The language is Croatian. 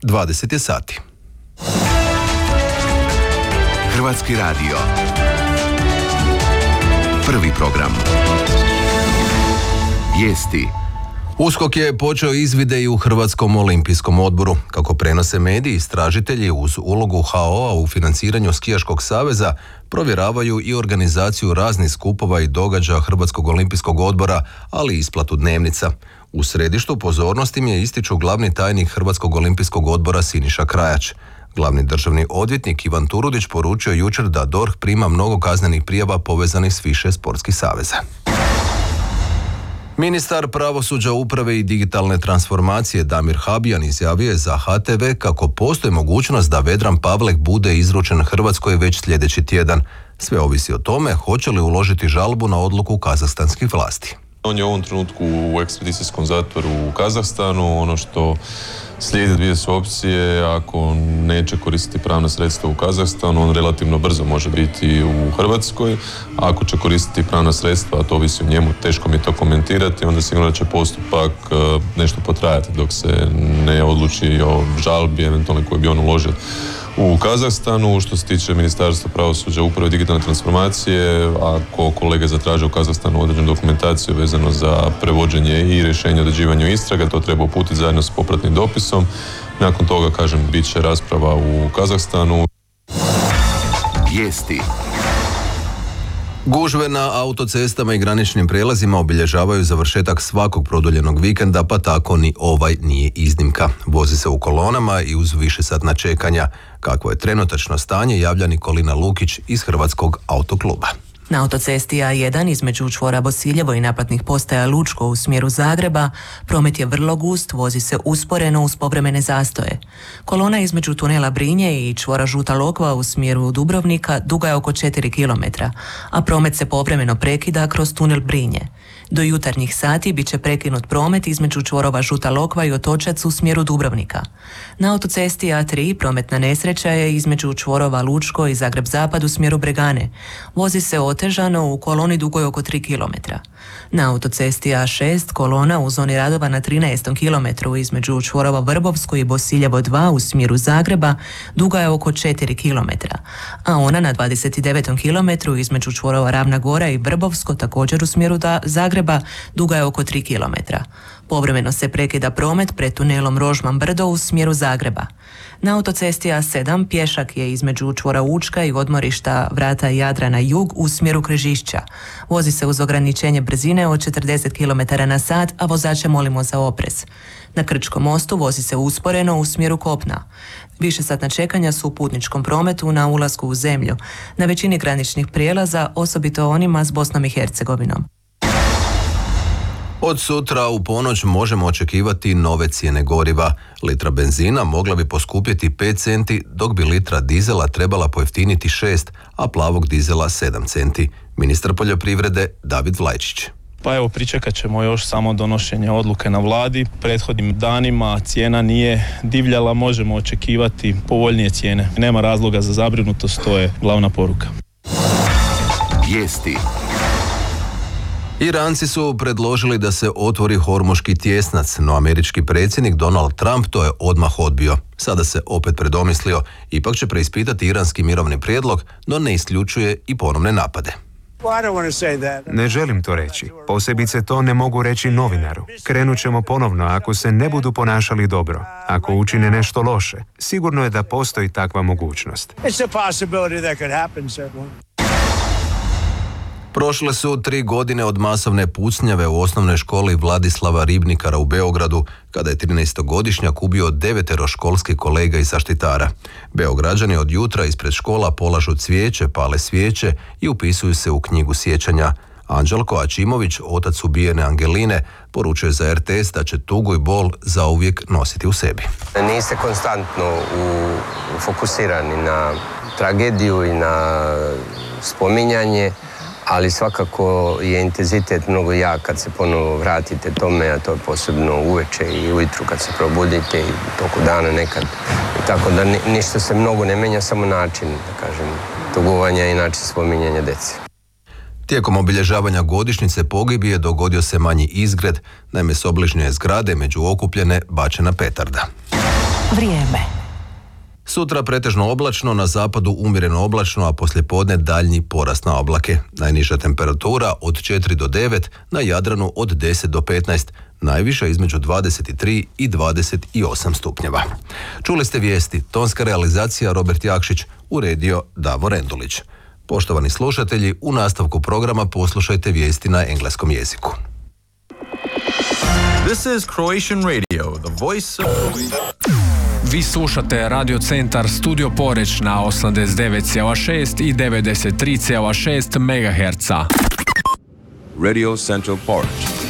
20 je sati. Hrvatski radio. Prvi program. Vijesti. USKOK je počeo izvide i u Hrvatskom olimpijskom odboru. Kako prenose mediji, istražitelji uz ulogu HO-a u financiranju Skijaškog saveza provjeravaju i organizaciju raznih skupova i događaja Hrvatskog olimpijskog odbora, ali i isplatu dnevnica. U središtu pozornosti im je, ističu glavni tajnik Hrvatskog olimpijskog odbora Siniša Krajač. Glavni državni odvjetnik Ivan Turudić poručio jučer da DORH prima mnogo kaznenih prijava povezanih s više sportskih saveza. Ministar pravosuđa, uprave i digitalne transformacije Damir Habijan izjavio je za HTV kako postoji mogućnost da Vedran Pavlek bude izručen Hrvatskoj već sljedeći tjedan. Sve ovisi o tome hoće li uložiti žalbu na odluku kazahstanskih vlasti. On je u ovom trenutku u ekstradicijskom zatvoru u Kazahstanu. Ono što slijede dvije su opcije. Ako neće koristiti pravna sredstva u Kazahstanu, on relativno brzo može biti u Hrvatskoj. Ako će koristiti pravna sredstva, a to ovisi o njemu, teško mi je to komentirati, onda sigurno da će postupak nešto potrajati dok se ne odluči o žalbi eventualno koju bi on uložio u Kazahstanu. Što se tiče Ministarstva pravosuđa, uprave i digitalne transformacije, ako kolege zatraže u Kazahstanu određenu dokumentaciju vezano za prevođenje i rješenje o određivanju istraga, to treba uputiti zajedno s popratnim dopisom. Nakon toga, kažem, bit će rasprava u Kazahstanu. Vijesti. Gužve na autocestama i graničnim prijelazima obilježavaju završetak svakog produljenog vikenda, pa tako ni ovaj nije iznimka. Vozi se u kolonama i uz višesatna čekanja. Kakvo je trenutačno stanje, javlja Nikolina Lukić iz Hrvatskog autokluba. Na autocesti A1 između čvora Bosiljevo i naplatnih postaja Lučko u smjeru Zagreba promet je vrlo gust, vozi se usporeno uz povremene zastoje. Kolona između tunela Brinje i čvora Žuta Lokva u smjeru Dubrovnika duga je oko 4 km, a promet se povremeno prekida kroz tunel Brinje. Do jutarnjih sati bit će prekinut promet između čvorova Žuta Lokva i Otočac u smjeru Dubrovnika. Na autocesti A3 prometna nesreća je između čvorova Lučko i Zagreb Zapad u smjeru Bregane. Vozi se otežano u koloni dugoj oko 3 km. Na autocesti A6 kolona u zoni radova na 13. km između čvorova Vrbovsko i Bosiljevo 2 u smjeru Zagreba duga je oko 4 km, a ona na 29. km između čvorova Ravna Gora i Vrbovsko također u smjeru Zagreba duga je oko 3 km. Povremeno se prekida promet pred tunelom Rožman Brdo u smjeru Zagreba. Na autocesti A7 pješak je između čvora Učka i odmorišta Vrata Jadra na jug u smjeru Križišća. Vozi se uz ograničenje brzine od 40 km/h, a vozače molimo za oprez. Na Krčkom mostu vozi se usporeno u smjeru kopna. Višesatna čekanja su u putničkom prometu na ulasku u zemlju, na većini graničnih prijelaza, osobito onima s Bosnom i Hercegovinom. Od sutra u ponoć možemo očekivati nove cijene goriva. Litra benzina mogla bi poskupjeti 5 centi, dok bi litra dizela trebala pojeftiniti 6, a plavog dizela 7 centi. Ministar poljoprivrede David Vlajčić. Pa evo, pričekat ćemo još samo donošenje odluke na vladi. Prethodnim danima cijena nije divljala, možemo očekivati povoljnije cijene. Nema razloga za zabrinutost, to je glavna poruka. Vijesti. Iranci su predložili da se otvori Hormuški tjesnac, no američki predsjednik Donald Trump to je odmah odbio. Sada se opet predomislio, ipak će preispitati iranski mirovni prijedlog, no ne isključuje i ponovne napade. Ne želim to reći. Posebice to ne mogu reći novinaru. Krenut ćemo ponovno ako se ne budu ponašali dobro. Ako učine nešto loše, sigurno je da postoji takva mogućnost. Prošle su 3 godine od masovne pucnjave u osnovnoj školi Vladislava Ribnikara u Beogradu, kada je 13-godišnjak ubio 9 školskih kolega i zaštitara. Beograđani od jutra ispred škola polažu cvijeće, pale svijeće i upisuju se u knjigu sjećanja. Anđelko Ačimović, otac ubijene Angeline, poručuje za RTS da će tugu i bol zauvijek nositi u sebi. Niste konstantno fokusirani na tragediju i na spominjanje, ali svakako je intenzitet mnogo jak kad se ponovo vratite tome, a to je posebno uveče i ujutru kad se probudite i toku dana nekad. I tako da ništa se mnogo ne menja, samo način, da kažem, tugovanja i način spominjanja dece. Tijekom obilježavanja godišnjice pogibije dogodio se manji izgred, naime s obližnje zgrade među okupljene bačena petarda. Vrijeme. Sutra pretežno oblačno, na zapadu umjereno oblačno, a poslijepodne daljnji porast na oblake. Najniža temperatura od 4 do 9, na Jadranu od 10 do 15, najviša između 23 i 28 stupnjeva. Čuli ste vijesti, tonska realizacija Robert Jakšić, uredio Davor Endulić. Poštovani slušatelji, u nastavku programa poslušajte vijesti na engleskom jeziku. This is Croatian Radio, the voice of... Vi slušate Radio Centar Studio Poreć na 89,6 i 93,6 MHz. Radio Central Porch.